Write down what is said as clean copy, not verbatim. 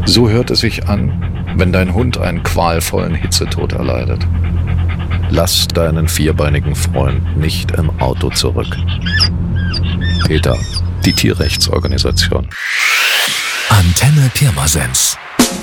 So hört es sich an, wenn dein Hund einen qualvollen Hitzetod erleidet. Lass deinen vierbeinigen Freund nicht im Auto zurück. PETA, die Tierrechtsorganisation. Antenne Pirmasens.